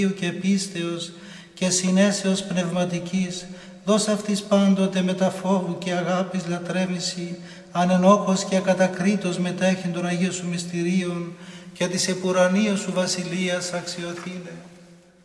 και πίστεως και συνέσεως πνευματικής, δώσ' αυτής πάντοτε με τα φόβου και αγάπης λατρεύηση, ανενόχος και ακατακρίτως μετέχει των Αγίων Σου μυστηρίων και της επουρανίας Σου βασιλείας αξιοθήνε.